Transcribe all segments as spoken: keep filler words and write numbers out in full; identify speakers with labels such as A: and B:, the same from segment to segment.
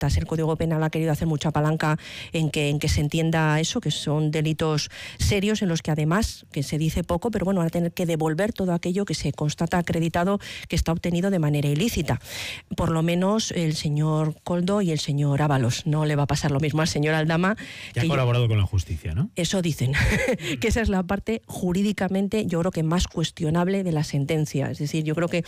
A: correctas. El Código Penal ha querido hacer mucha palanca en que, en que se entienda eso, que son delitos serios en los que además, que se dice poco, pero bueno, van a tener que devolver todo aquello que se constata acreditado que está obtenido de manera ilícita. Por lo menos el señor Koldo y el señor Ábalos. No le va a pasar lo mismo al señor Aldama.
B: Ya ha colaborado yo, con la justicia, ¿no?
A: Eso dicen, que esa es la parte jurídicamente, yo creo que más cuestionable de la sentencia. Es decir, yo creo que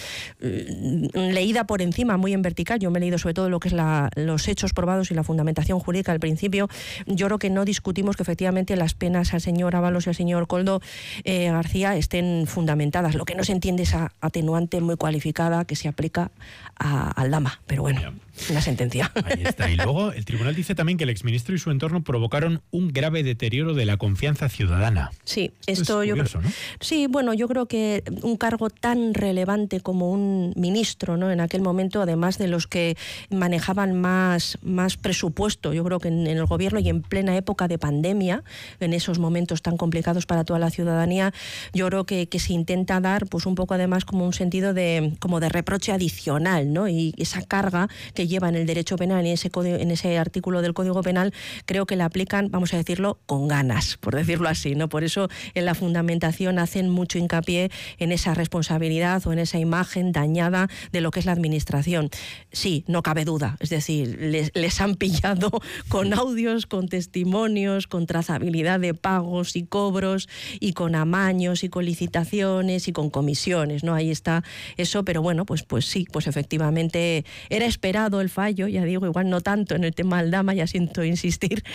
A: eh, leída por encima, muy en vertical, yo me he leído sobre todo lo que es la, los hechos probados y la fundamentación jurídica al principio, yo creo que no discutimos que efectivamente las penas al señor Ábalos y al señor Koldo eh, García estén fundamentadas. Lo que no se entiende es esa atenuante muy cualificada que se aplica a Aldama, pero bueno, una sentencia.
B: Ahí está. Y luego el tribunal dice también que el exministro y su entorno provocaron un grave deterioro de la confianza ciudadana.
A: Sí,
B: esto,
A: esto
B: es
A: yo
B: curioso,
A: creo,
B: ¿no?
A: Sí, bueno, yo creo que un cargo tan relevante como un ministro, ¿no? En aquel momento, además de los que manejaban más, más presupuesto, yo creo que en, en el gobierno y en plena época de pandemia, en esos momentos tan complicados para toda la ciudadanía, yo creo que, que se intenta dar pues un poco además como un sentido de, como de reproche adicional, ¿no? Y esa carga que lleva en el derecho penal y ese código, en ese artículo del Código Penal, creo que la aplican, vamos a decirlo, con ganas, por decirlo así, ¿no? Por eso en la fundamentación hacen mucho hincapié en esa responsabilidad o en esa imagen dañada de lo que es la administración. Sí, no cabe duda, es decir, les, les han pillado con audios, con testimonios, con trazabilidad de pagos y cobros y con amaños y con licitaciones y con comisiones, ¿no? Ahí está eso, pero bueno, pues, pues sí, pues efectivamente era esperado el fallo, ya digo, igual no tanto en el tema Aldama, ya siento insistir,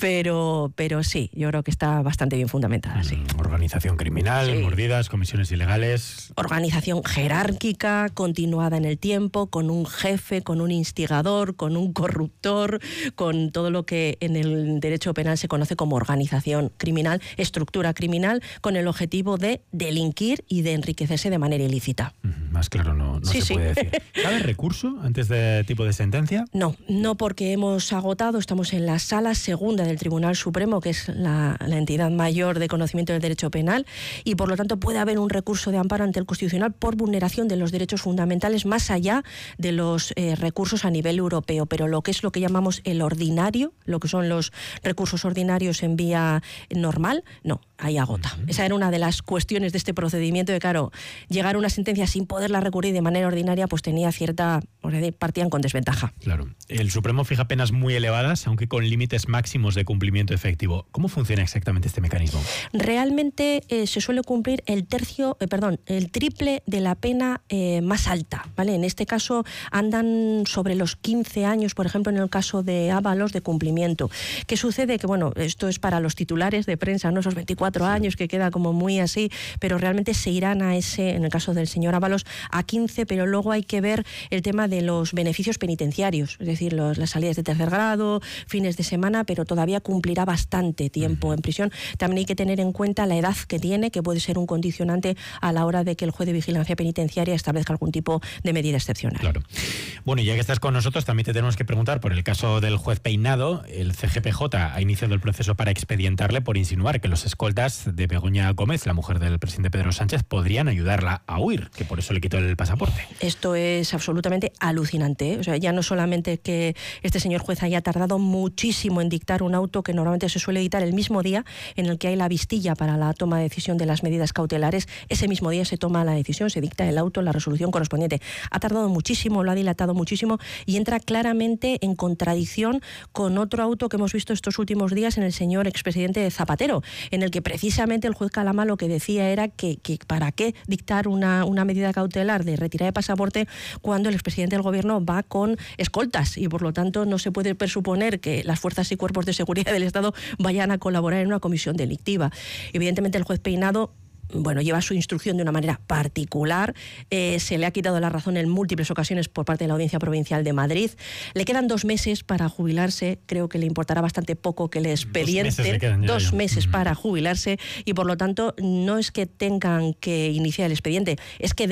A: pero, pero sí, yo creo que está bastante bien fundamentada, sí.
B: Organización criminal,
A: Sí.
B: mordidas, comisiones ilegales.
A: Organización jerárquica, continuada en el tiempo, con un jefe, con un instigador, con un corruptor, con todo lo que en el derecho penal se conoce como organización criminal, estructura criminal, con el objetivo de delinquir y de enriquecerse de manera ilícita.
B: Mm, Más claro no, no
A: Sí,
B: se
A: sí.
B: puede decir. ¿Cabe recurso antes de tipo de sentencia?
A: No, no porque hemos agotado, estamos en la sala segunda del Tribunal Supremo, que es la, la entidad mayor de conocimiento del derecho penal, y por lo tanto puede haber un recurso de amparo ante el Constitucional por vulneración de los derechos fundamentales más allá de los eh, recursos a nivel europeo, pero lo que es lo que llamamos el ordinario, lo que son los recursos ordinarios en vía normal, no, ahí agota. Uh-huh. Esa era una de las cuestiones de este procedimiento, de claro, llegar a una sentencia sin poderla recurrir de manera ordinaria, pues tenía cierta, por decir, partían con desventaja.
B: Claro. El Supremo fija penas muy elevadas, aunque con límites máximos de cumplimiento efectivo. ¿Cómo funciona exactamente este mecanismo?
A: Realmente eh, se suele cumplir el tercio, eh, perdón, el triple de la pena eh, más alta, ¿vale? En este caso andan sobre los quince años, por ejemplo, en el caso de Ábalos, de cumplimiento. ¿Qué sucede? Que bueno, esto es para los titulares de prensa, ¿no? Esos veinticuatro sí. años que queda como muy así, pero realmente se irán a ese, en el caso del señor Ábalos, a quince, pero luego hay que ver el tema de los beneficios penitenciarios, es decir, los, las salidas de tercer grado, fines de semana, pero todavía cumplirá bastante tiempo uh-huh. en prisión. También hay que tener en cuenta la edad que tiene, que puede ser un condicionante a la hora de que el juez de vigilancia penitenciaria establezca algún tipo de medida excepcional.
B: Claro. Bueno, y ya que estás con nosotros, también te tenemos que preguntar por el caso del juez Peinado. El C G P J ha iniciado el proceso para expedientarle por insinuar que los escoltas de Begoña Gómez, la mujer del presidente Pedro Sánchez, podrían ayudarla a huir, que por eso le quitó el pasaporte.
A: Esto es absolutamente alucinante, ¿eh? O sea, ya no solamente que este señor juez haya tardado muchísimo en dictar un auto que normalmente se suele dictar el mismo día en el que hay la vistilla para la toma de decisión de las medidas cautelares, ese mismo día se toma la decisión, se dicta el auto, la resolución correspondiente. Ha tardado muchísimo, lo ha dilatado muchísimo y entra claramente en contradicción con otro auto que hemos visto estos últimos días en el señor expresidente Zapatero, en el que precisamente el juez Calama lo que decía era que, que para qué dictar una, una medida cautelar de retirada de pasaporte cuando el expresidente del gobierno va con escoltas y por lo tanto no se puede presuponer que las fuerzas y cuerpos de seguridad del Estado vayan a colaborar en una comisión delictiva. Evidentemente el juez Peinado bueno, lleva su instrucción de una manera particular, eh, se le ha quitado la razón en múltiples ocasiones por parte de la Audiencia Provincial de Madrid. Le quedan dos meses para jubilarse, creo que le importará bastante poco que le expedienten, dos meses, quedan, ya, dos ya. meses uh-huh. para jubilarse y por lo tanto no es que tengan que iniciar el expediente, es que deben,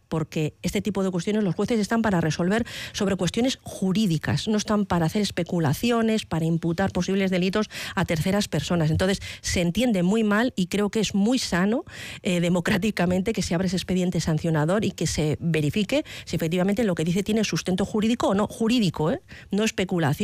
A: porque este tipo de cuestiones los jueces están para resolver sobre cuestiones jurídicas, no están para hacer especulaciones, para imputar posibles delitos a terceras personas. Entonces, se entiende muy mal y creo que es muy sano eh, democráticamente que se abra ese expediente sancionador y que se verifique si efectivamente lo que dice tiene sustento jurídico o no. Jurídico, ¿eh? No especulación.